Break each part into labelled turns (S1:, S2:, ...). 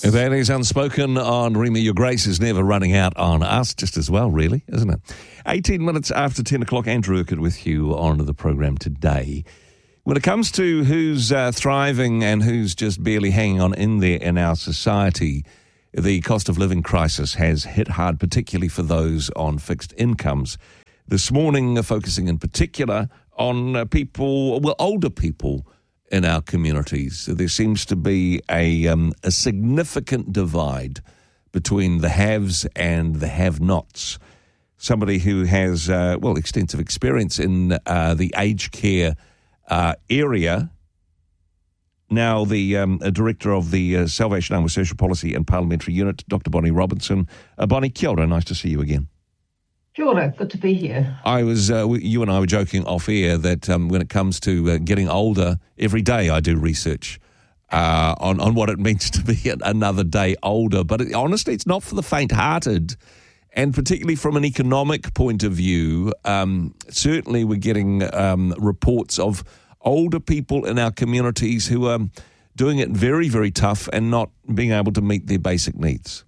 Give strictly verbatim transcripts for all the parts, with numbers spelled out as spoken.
S1: That is Unspoken on Rima. Your grace is never running out on us, just as well, really, isn't it? eighteen minutes after ten o'clock, Andrew Urquhart with you on the program today. When it comes to who's uh, thriving and who's just barely hanging on in there in our society, the cost of living crisis has hit hard, particularly for those on fixed incomes. This morning, uh, focusing in particular on uh, people, well, older people in our communities. There seems to be a, um, a significant divide between the haves and the have-nots. Somebody who has, uh, well, extensive experience in uh, the aged care uh, area, now the um, director of the uh, Salvation Army Social Policy and Parliamentary Unit, Doctor Bonnie Robinson. Uh, Bonnie, kia ora, nice to see you again.
S2: Kia ora, good to be here.
S1: I was, uh, you and I were joking off air that um, when it comes to uh, getting older, every day I do research uh, on, on what it means to be another day older. But it, honestly, it's not for the faint-hearted. And particularly from an economic point of view, um, certainly we're getting um, reports of older people in our communities who are doing it very, very tough and not being able to meet their basic needs.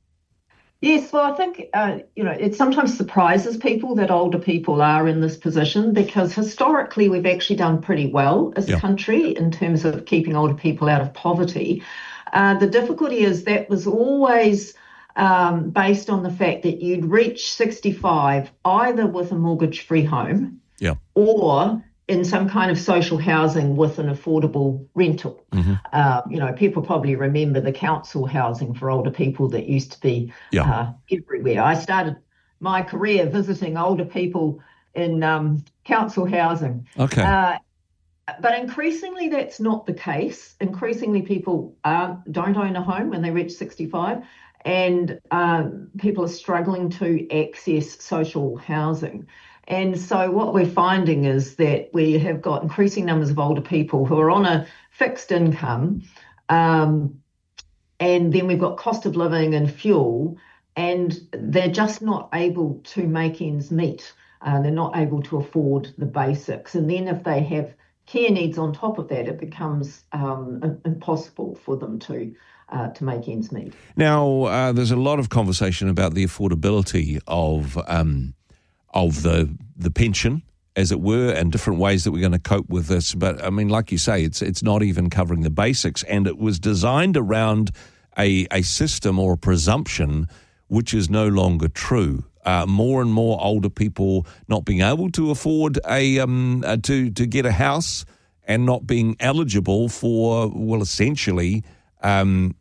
S2: Yes, well, I think, uh, you know, it sometimes surprises people that older people are in this position because historically we've actually done pretty well as a
S1: yeah.
S2: country in terms of keeping older people out of poverty. Uh, the difficulty is that was always um, based on the fact that you'd reach sixty-five either with a mortgage-free home
S1: yeah.
S2: or in some kind of social housing with an affordable rental.
S1: Mm-hmm.
S2: Uh, you know, people probably remember the council housing for older people that used to be
S1: yeah.
S2: uh, everywhere. I started my career visiting older people in um, council housing.
S1: Okay.
S2: Uh, but increasingly that's not the case. Increasingly people uh, don't own a home when they reach sixty-five, and um, people are struggling to access social housing. And so what we're finding is that we have got increasing numbers of older people who are on a fixed income, um, and then we've got cost of living and fuel, and they're just not able to make ends meet. Uh, they're not able to afford the basics. And then if they have care needs on top of that, it becomes um, impossible for them to uh, to make ends meet.
S1: Now, uh, there's a lot of conversation about the affordability of um, of the the pension, as it were, and different ways that we're going to cope with this. But, I mean, like you say, it's it's not even covering the basics, and it was designed around a, a system or a presumption which is no longer true. Uh, more and more older people not being able to afford a um, uh, to, to get a house and not being eligible for, well, essentially um,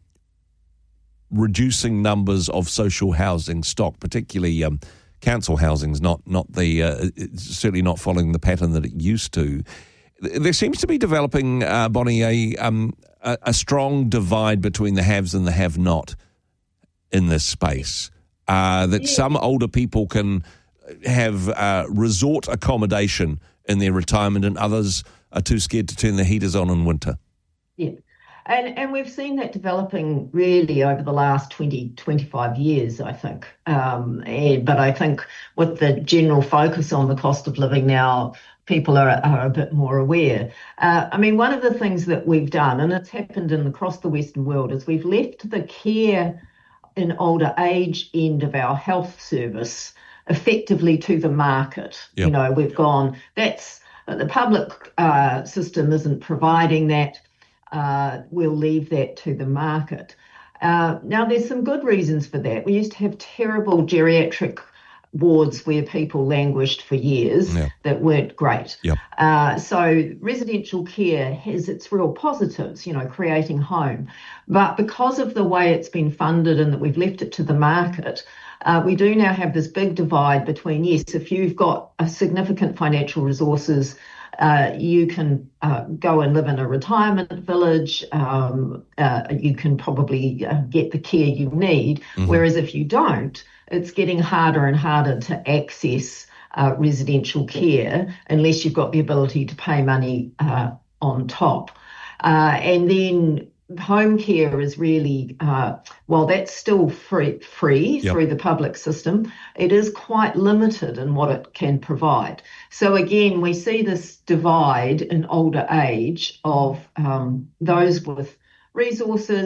S1: reducing numbers of social housing stock, particularly um, council housing is not not the uh, certainly not following the pattern that it used to. There seems to be developing, uh, Bonnie, a, um, a a strong divide between the haves and the have-not in this space. Uh, that
S2: yeah.
S1: some older people can have uh, resort accommodation in their retirement, and others are too scared to turn the heaters on in winter.
S2: Yeah. And and we've seen that developing really over the last twenty, twenty-five years, I think. Um, and, but I think with the general focus on the cost of living now, people are, are a bit more aware. Uh, I mean, one of the things that we've done, and it's happened in across the Western world, is we've left the care in older age end of our health service effectively to the market.
S1: Yep.
S2: You know, we've gone, that's, the public uh, system isn't providing that. Uh, we'll leave that to the market. Uh, now, there's some good reasons for that. We used to have terrible geriatric wards where people languished for years
S1: yeah.
S2: that weren't great.
S1: Yep.
S2: Uh, so residential care has its real positives, you know, creating home. But because of the way it's been funded and that we've left it to the market, uh, we do now have this big divide between, yes, if you've got a significant financial resources, Uh, you can uh, go and live in a retirement village. Um, uh, you can probably uh, get the care you need. Mm-hmm. Whereas if you don't, it's getting harder and harder to access uh, residential care unless you've got the ability to pay money uh, on top. Uh, and then home care is really, uh, well, that's still free, free
S1: yep.
S2: through the public system. It is quite limited in what it can provide. So again, we see this divide in older age of um, those with resources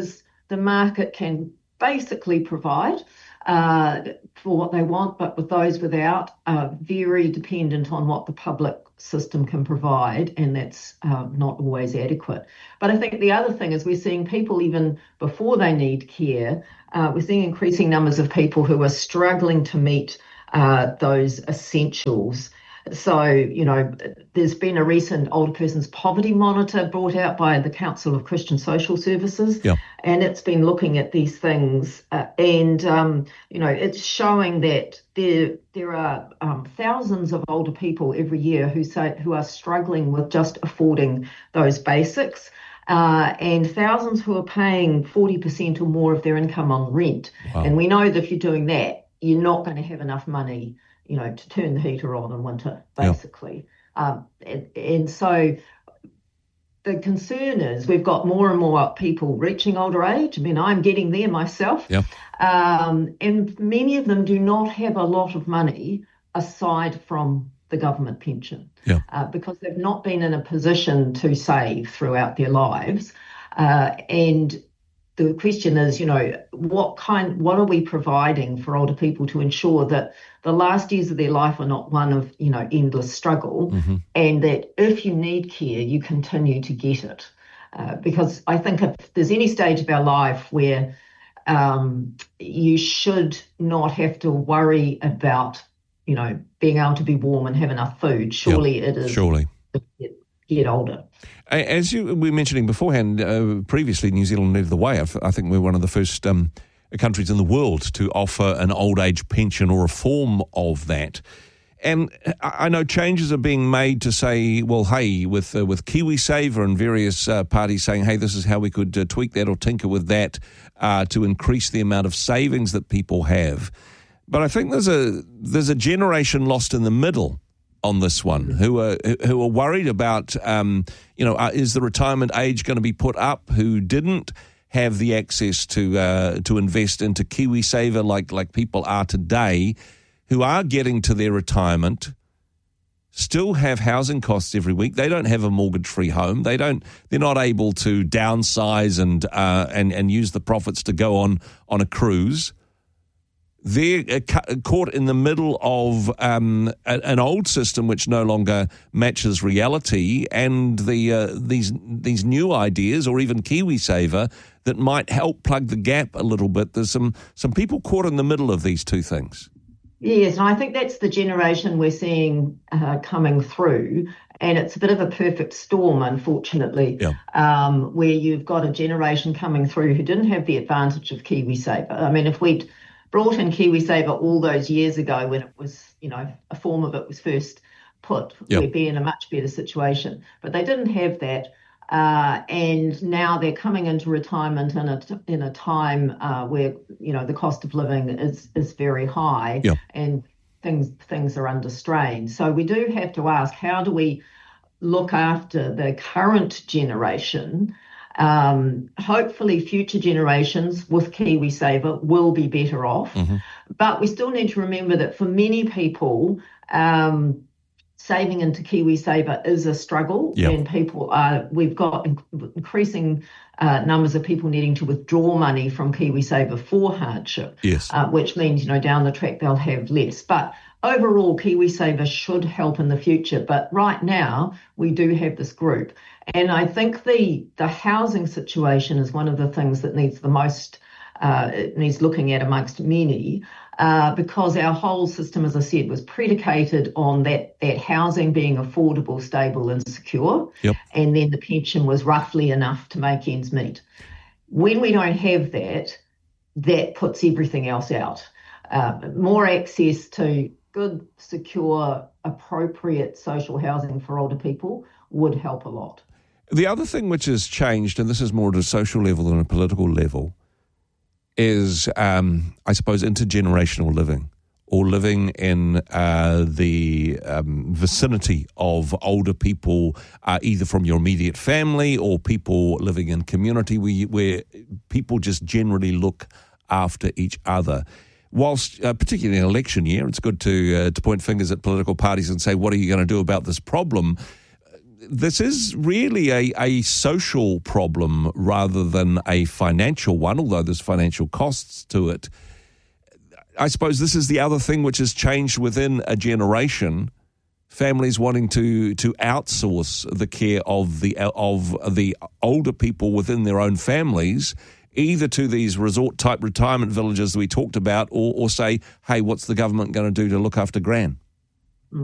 S2: the market can basically provide uh, for what they want, but with those without, are very dependent on what the public system can provide, and that's uh, not always adequate. But I think the other thing is we're seeing people even before they need care, uh, we're seeing increasing numbers of people who are struggling to meet uh, those essentials. So, you know, there's been a recent older person's poverty monitor brought out by the Council of Christian Social Services,
S1: yeah.
S2: and it's been looking at these things, uh, and, um, you know, it's showing that there there are um, thousands of older people every year who say who are struggling with just affording those basics, uh, and thousands who are paying forty percent or more of their income on rent. Wow. And we know that if you're doing that, you're not going to have enough money, you know, to turn the heater on in winter, basically. Yep. Um, and, and so the concern is we've got more and more people reaching older age. I mean, I'm getting there myself.
S1: Yep.
S2: Um, and many of them do not have a lot of money aside from the government pension,
S1: yep.
S2: uh, because they've not been in a position to save throughout their lives. Uh, and the question is, you know, what kind, what are we providing for older people to ensure that the last years of their life are not one of, you know, endless struggle, mm-hmm. and that if you need care, you continue to get it. Uh, because I think if there's any stage of our life where um, you should not have to worry about, you know, being able to be warm and have enough food, surely yep. it is.
S1: Surely.
S2: Get, get older.
S1: As you were mentioning beforehand, uh, previously New Zealand led the way. I, I think we're one of the first um, countries in the world to offer an old age pension or a form of that. And I know changes are being made to say, well, hey, with uh, with KiwiSaver and various uh, parties saying, hey, this is how we could uh, tweak that or tinker with that uh, to increase the amount of savings that people have. But I think there's a there's a generation lost in the middle on this one, who are who are worried about, um, you know, uh, is the retirement age going to be put up? Who didn't have the access to uh, to invest into KiwiSaver like like people are today, who are getting to their retirement, still have housing costs every week. They don't have a mortgage-free home. They don't. They're not able to downsize and uh, and and use the profits to go on on a cruise. They're caught in the middle of um, an old system which no longer matches reality, and the uh, these these new ideas, or even KiwiSaver, that might help plug the gap a little bit. There's some some people caught in the middle of these two things.
S2: Yes, and I think that's the generation we're seeing uh, coming through, and it's a bit of a perfect storm, unfortunately,
S1: yeah.
S2: um, where you've got a generation coming through who didn't have the advantage of KiwiSaver. I mean, if we'd brought in KiwiSaver all those years ago when it was, you know, a form of it was first put, yep. we'd be in a much better situation. But they didn't have that, uh, and now they're coming into retirement in a in a time uh, where, you know, the cost of living is is very high,
S1: yep.
S2: and things things are under strain. So we do have to ask, how do we look after the current generation? Um, hopefully future generations with KiwiSaver will be better off,
S1: mm-hmm.
S2: but we still need to remember that for many people, um, saving into KiwiSaver is a struggle,
S1: yep.
S2: and people are, we've got increasing uh, numbers of people needing to withdraw money from KiwiSaver for hardship,
S1: yes.
S2: uh, which means, you know, down the track they'll have less. But overall, KiwiSaver should help in the future, but right now we do have this group. And I think the the housing situation is one of the things that needs the most, uh, it needs looking at amongst many, uh, because our whole system, as I said, was predicated on that, that housing being affordable, stable and secure.
S1: Yep.
S2: And then the pension was roughly enough to make ends meet. When we don't have that, that puts everything else out. Uh, more access to good, secure, appropriate social housing for older people would help a lot.
S1: The other thing which has changed, and this is more at a social level than a political level, is, um, I suppose, intergenerational living, or living in uh, the um, vicinity of older people, uh, either from your immediate family or people living in community where, you, where people just generally look after each other. Whilst, uh, particularly in election year, it's good to uh, to point fingers at political parties and say, what are you going to do about this problem? this is really a, a social problem rather than a financial one, although there's financial costs to it. I suppose this is the other thing which has changed within a generation. Families wanting to to outsource the care of the of the older people within their own families, either to these resort-type retirement villages that we talked about, or, or say, hey, what's the government going to do to look after Gran?